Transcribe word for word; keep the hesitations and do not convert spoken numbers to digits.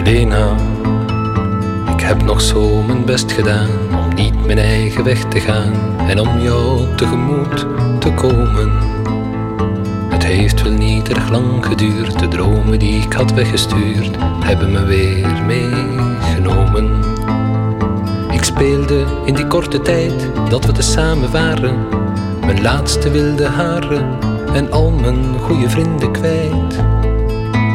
Lena, ik heb nog zo mijn best gedaan om niet mijn eigen weg te gaan en om jou tegemoet te komen. Het heeft wel niet erg lang geduurd, de dromen die ik had weggestuurd hebben me weer meegenomen. Ik speelde in die korte tijd dat we tezamen waren mijn laatste wilde haren en al mijn goede vrienden kwijt.